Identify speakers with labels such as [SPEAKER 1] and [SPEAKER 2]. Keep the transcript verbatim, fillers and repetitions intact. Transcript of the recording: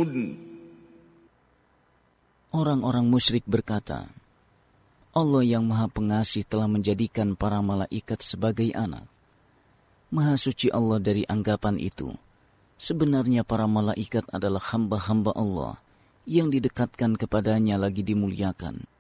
[SPEAKER 1] Orang-orang musyrik berkata, Allah yang Maha Pengasih telah menjadikan para malaikat sebagai anak. Maha suci Allah dari anggapan itu. Sebenarnya para malaikat adalah hamba-hamba Allah yang didekatkan kepadanya lagi dimuliakan.